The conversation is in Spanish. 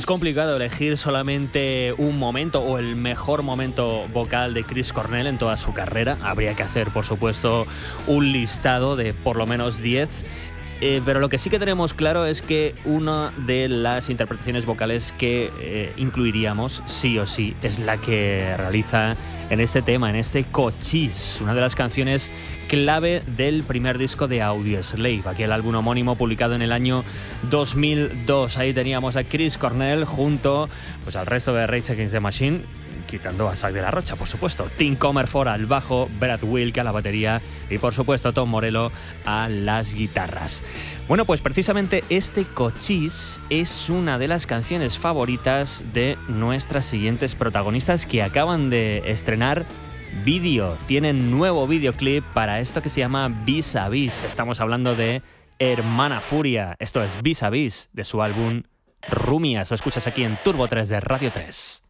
Es complicado elegir solamente un momento o el mejor momento vocal de Chris Cornell en toda su carrera. Habría que hacer, por supuesto, un listado de por lo menos 10. Pero lo que sí que tenemos claro es que una de las interpretaciones vocales que incluiríamos, sí o sí, es la que realiza en este tema, en este Cochise, una de las canciones clave del primer disco de Audioslave, aquel álbum homónimo publicado en el año 2002. Ahí teníamos a Chris Cornell junto pues, al resto de Rage Against the Machine, quitando a Zack de la Rocha, por supuesto. Tim Comerford al bajo, Brad Wilk a la batería y, por supuesto, Tom Morello a las guitarras. Bueno, pues precisamente este Cochise es una de las canciones favoritas de nuestras siguientes protagonistas que acaban de estrenar vídeo. Tienen nuevo videoclip para esto que se llama Vis a Vis. Estamos hablando de Hermana Furia. Esto es Vis a Vis de su álbum Rumias. Lo escuchas aquí en Turbo 3 de Radio 3.